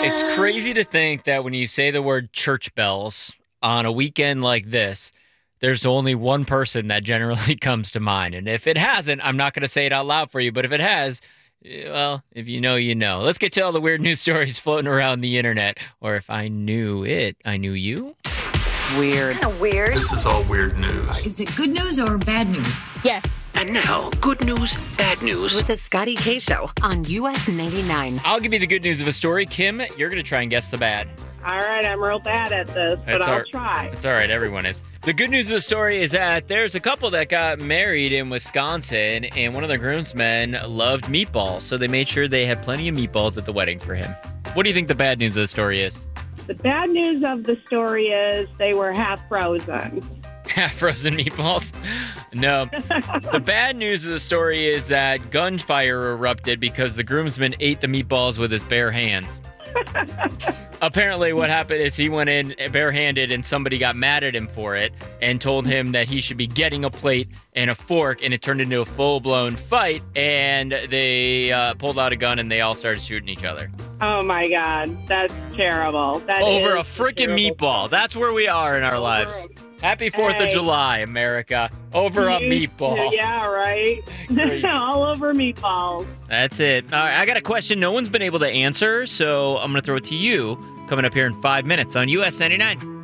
It's crazy to think that when you say the word church bells on a weekend like this, there's only one person that generally comes to mind. And if it hasn't, I'm not going to say it out loud for you. But if it has, well, if you know, you know. Let's get to all the weird news stories floating around the internet. Or if I knew it, I knew you. Weird. Kind of weird. This is all weird news. Is it good news or bad news? Yes. And now, good news, bad news. With the Scotty K Show on US 99. I'll give you the good news of a story. Kim, you're going to try and guess the bad. All right, I'm real bad at this, but I'll try. It's all right. Everyone is. The good news of the story is that there's a couple that got married in Wisconsin, and one of the groomsmen loved meatballs, so they made sure they had plenty of meatballs at the wedding for him. What do you think the bad news of the story is? The bad news of the story is they were half frozen. Half frozen meatballs? No. The bad news of the story is that gunfire erupted because the groomsman ate the meatballs with his bare hands. Apparently what happened is he went in barehanded and somebody got mad at him for it and told him that he should be getting a plate and a fork, and it turned into a full-blown fight, and they pulled out a gun and they all started shooting each other. Oh, my God. That's terrible. Over a freaking meatball. That's where we are in our lives. Happy 4th of July, America. Over a meatball. Yeah, right. All over meatballs. That's it. All right, I got a question no one's been able to answer, so I'm going to throw it to you coming up here in 5 minutes on US 99.